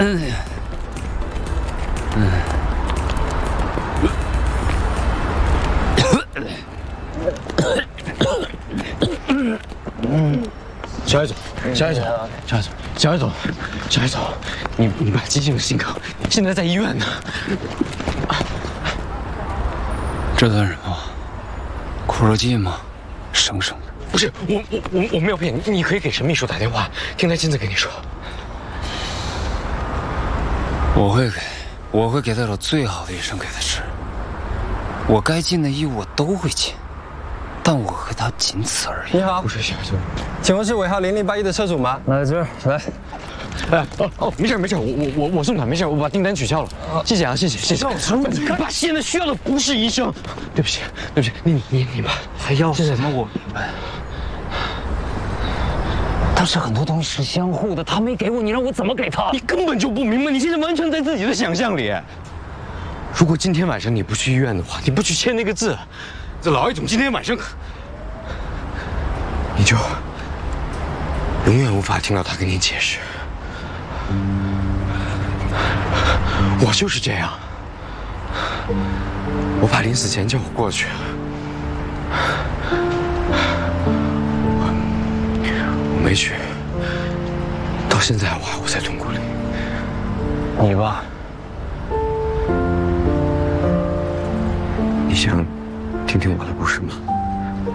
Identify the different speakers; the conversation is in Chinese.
Speaker 1: 小艾总，你把急性的心梗，现在在医院呢。
Speaker 2: 这算什么？苦肉计吗？生生的。
Speaker 1: 不是我没有骗你，你可以给陈秘书打电话，听他亲自跟你说。
Speaker 2: 我会给他找最好的医生给他治。我该尽的医我都会尽，但我和他仅此而已。
Speaker 3: 你好，
Speaker 1: 不是小艾总，
Speaker 3: 请问是尾号0081的车主吗？来这儿来。
Speaker 1: 没事，我送他，没事，我把订单取消了。谢谢啊，谢谢。爸现在需要的不是医生，对不起，你吧，
Speaker 2: 还要什么？我明白。但是很多东西是相互的，他没给我，你让我怎么给他？
Speaker 1: 你根本就不明白，你现在完全在自己的想象里。如果今天晚上你不去医院的话，你不去签那个字，这老艾总今天晚上，你就永远无法听到他跟你解释。 我就是这样，我爸临死前叫我过去，我没去，到现在我还活在痛苦里。
Speaker 2: 你吧，
Speaker 1: 你想听听我的故事吗？